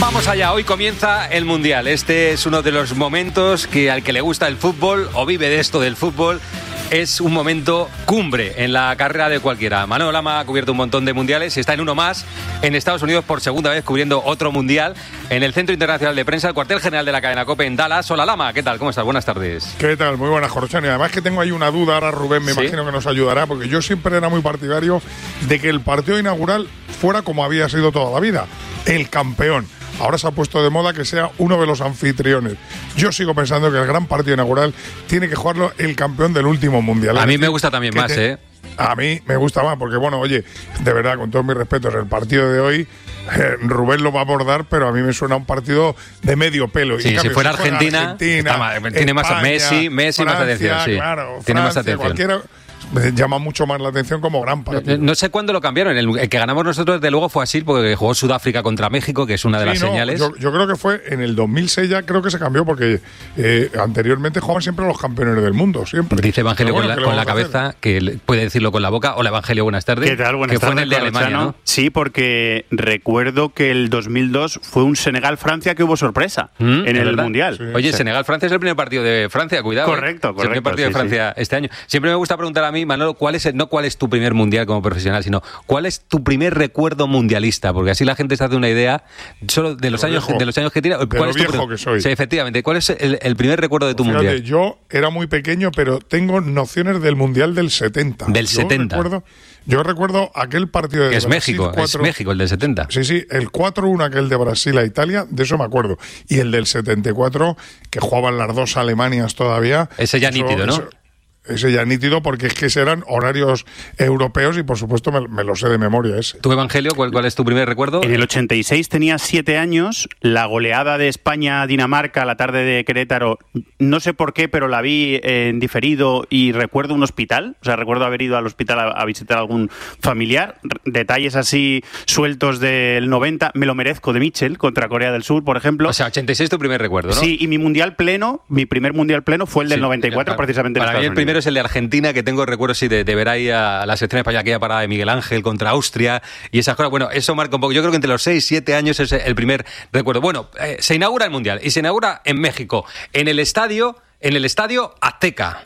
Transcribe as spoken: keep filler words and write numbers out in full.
Vamos allá, hoy comienza el Mundial. Este es uno de los momentos que al que le gusta el fútbol o vive de esto del fútbol, es un momento cumbre en la carrera de cualquiera. Manolo Lama ha cubierto un montón de mundiales y está en uno más en Estados Unidos por segunda vez cubriendo otro mundial en el Centro Internacional de Prensa, el cuartel general de la cadena COPE en Dallas. Hola Lama, ¿qué tal? ¿Cómo estás? Buenas tardes. ¿Qué tal? Muy buenas, Jorge. Y además que tengo ahí una duda, ahora Rubén me ¿Sí? imagino que nos ayudará, porque yo siempre era muy partidario de que el partido inaugural fuera como había sido toda la vida, el campeón. Ahora se ha puesto de moda que sea uno de los anfitriones. Yo sigo pensando que el gran partido inaugural tiene que jugarlo el campeón del último mundial. A mí me gusta también más, te, ¿eh? A mí me gusta más, porque bueno, oye, de verdad, con todos mis respetos, el partido de hoy, eh, Rubén lo va a abordar, pero a mí me suena un partido de medio pelo. Sí, y cambio, si fuera si Argentina, Argentina más, tiene España, más Messi, Messi Francia, más atención, sí. Claro, tiene Francia, más atención. Cualquiera, me llama mucho más la atención como gran partido. No, no sé cuándo lo cambiaron. El, el que ganamos nosotros, desde luego, fue así, porque jugó Sudáfrica contra México, que es una de sí, las no, señales. Yo, yo creo que fue en el dos mil seis, ya creo que se cambió, porque eh, anteriormente jugaban siempre los campeones del mundo, siempre. Dice Evangelio bueno, con la, con la cabeza, que puede decirlo con la boca. Hola Evangelio, buenas tardes. ¿Qué tal? Buenas que tardes. Fue en el de Alemania, ¿no? Sí, porque recuerdo que el dos mil dos fue un Senegal-Francia que hubo sorpresa ¿Mm? en el verdad? Mundial. Sí. Oye, sí. Senegal-Francia es el primer partido de Francia, cuidado. Correcto, ¿eh? correcto. Es el primer partido sí, de Francia sí. este año. Siempre me gusta preguntar a mí, Manolo, ¿cuál es el, no cuál es tu primer mundial como profesional, sino cuál es tu primer recuerdo mundialista? Porque así la gente se hace una idea solo de los, años, de los años que tiene. De ¿Cuál lo es tu viejo que soy. Sí, efectivamente. ¿Cuál es el, el primer recuerdo de tu Fíjate, mundial? Yo era muy pequeño, pero tengo nociones del mundial del setenta. Del yo setenta. Recuerdo, yo recuerdo aquel partido de que es Brasil, México, cuatro, es México, el del setenta. Sí, sí, el cuatro uno aquel de Brasil a Italia, de eso me acuerdo. Y el del setenta y cuatro, que jugaban las dos Alemanias todavía. Ese ya eso, nítido, ¿no? Eso, Ese ya nítido, porque es que eran horarios europeos y por supuesto me, me lo sé de memoria ese. ¿Tu Evangelio, cuál, cuál es tu primer recuerdo? En el ochenta y seis tenía siete años, la goleada de España a Dinamarca, la tarde de Querétaro, no sé por qué, pero la vi en diferido y recuerdo un hospital, o sea, recuerdo haber ido al hospital a, a visitar a algún familiar, detalles así sueltos del noventa, me lo merezco de Mitchell contra Corea del Sur, por ejemplo. O sea, ochenta y seis tu primer recuerdo, ¿no? Sí, y mi mundial pleno, mi primer mundial pleno fue el del sí, noventa y cuatro, para, precisamente en para Estados mí el Unidos. primero es el de Argentina, que tengo recuerdos sí, de, de ver ahí a la selección española, aquella parada de Miguel Ángel contra Austria y esas cosas. Bueno, eso marca un poco. Yo creo que entre los seis y siete años es el primer recuerdo. Bueno, eh, se inaugura el Mundial y se inaugura en México, en el estadio... En el Estadio Azteca.